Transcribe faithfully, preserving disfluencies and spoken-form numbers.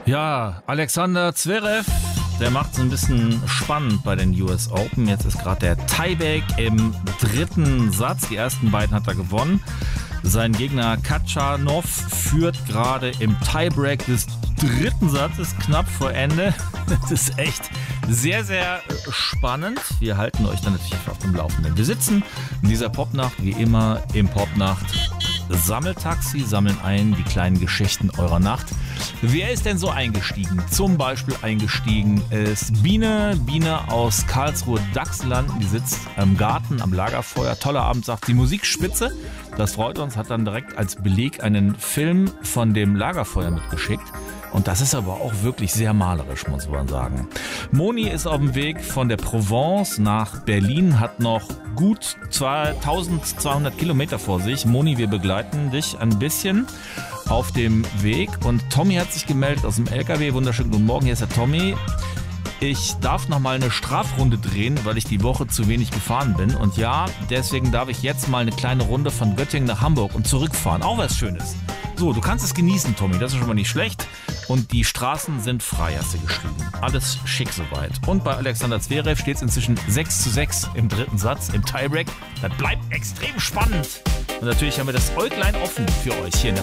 Ja, Alexander Zverev, der macht es ein bisschen spannend bei den U S Open. Jetzt ist gerade der Tiebreak im dritten Satz. Die ersten beiden hat er gewonnen. Sein Gegner Khachanov führt gerade im Tiebreak des dritten Satzes knapp vor Ende. Das ist echt sehr, sehr spannend. Wir halten euch dann natürlich auf dem Laufenden. Wir sitzen in dieser Popnacht wie immer im Popnacht Sammeltaxi, sammeln ein die kleinen Geschichten eurer Nacht. Wer ist denn so eingestiegen? Zum Beispiel eingestiegen ist Biene. Biene aus Karlsruhe-Dachsland. Die sitzt im Garten am Lagerfeuer. Toller Abend, sagt die Musik spitze. Das freut uns. Hat dann direkt als Beleg einen Film von dem Lagerfeuer mitgeschickt. Und das ist aber auch wirklich sehr malerisch, muss man sagen. Moni ist auf dem Weg von der Provence nach Berlin, hat noch gut eintausendzweihundert Kilometer vor sich. Moni, wir begleiten dich ein bisschen auf dem Weg. Und Tommy hat sich gemeldet aus dem L K W. Wunderschönen guten Morgen, hier ist der Tommy. Ich darf noch mal eine Strafrunde drehen, weil ich die Woche zu wenig gefahren bin. Und ja, deswegen darf ich jetzt mal eine kleine Runde von Göttingen nach Hamburg und zurückfahren. Auch was Schönes. So, du kannst es genießen, Tommy. Das ist schon mal nicht schlecht. Und die Straßen sind frei, hast du geschrieben. Alles schick soweit. Und bei Alexander Zverev steht es inzwischen sechs zu sechs im dritten Satz, im Tiebreak. Das bleibt extrem spannend. Und natürlich haben wir das Äuglein offen für euch hier in der